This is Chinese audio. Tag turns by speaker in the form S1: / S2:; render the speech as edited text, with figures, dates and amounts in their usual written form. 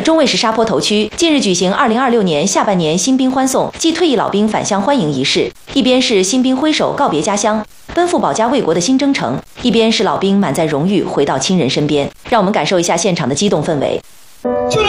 S1: 中卫市沙坡头区近日举行2026年下半年新兵欢送暨退役老兵返乡欢迎仪式，一边是新兵挥手告别家乡，奔赴保家卫国的新征程，一边是老兵满载荣誉回到亲人身边。让我们感受一下现场的激动氛围。
S2: 就让